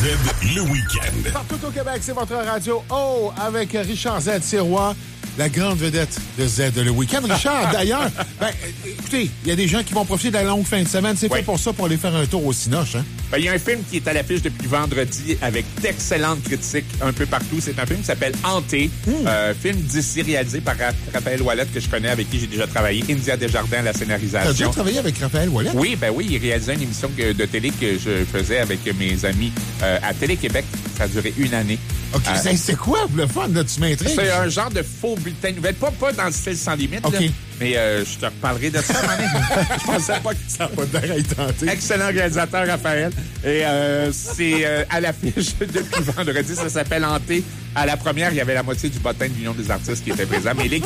le week-end. Partout au Québec, c'est votre radio O avec Richard Z. Sirois, la grande vedette de Z le week-end. Richard, d'ailleurs, écoutez, il y a des gens qui vont profiter de la longue fin de semaine. C'est fait pour ça, pour aller faire un tour au Cinoche, hein? Il y a un film qui est à l'affiche depuis vendredi avec d'excellentes critiques un peu partout. C'est un film qui s'appelle Hanté. Film d'ici réalisé par Raphaël Ouellette, que je connais, avec qui j'ai déjà travaillé. India Desjardins à la scénarisation. T'as déjà travaillé avec Raphaël Ouellette? Oui, il réalisait une émission de télé que je faisais avec mes amis à Télé-Québec. Ça a duré 1 année. OK, c'est quoi le fun, là? Tu m'intrigues? C'est un genre de faux bulletin de nouvelles. Pas dans le style Sans Limite, OK. là, mais je te reparlerai de ça, Je pensais pas que ça va d'arrêter tenter. Excellent réalisateur, Raphaël. Et c'est à l'affiche depuis vendredi. Ça s'appelle Hanté. À la première, il y avait la moitié du bottin de l'Union des artistes qui était présent. Mais